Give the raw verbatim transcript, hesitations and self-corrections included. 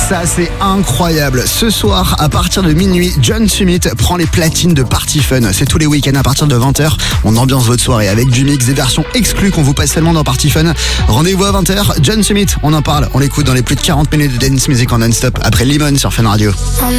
Ça, c'est incroyable. Ce soir, à partir de minuit, John Summit prend les platines de Party Fun. C'est tous les week-ends à partir de vingt heures. On ambiance votre soirée avec du mix, des versions exclues qu'on vous passe seulement dans Party Fun. Rendez-vous à vingt heures. John Summit, on en parle. On l'écoute dans les plus de quarante minutes de dance music en non-stop après Lemon sur Fun Radio.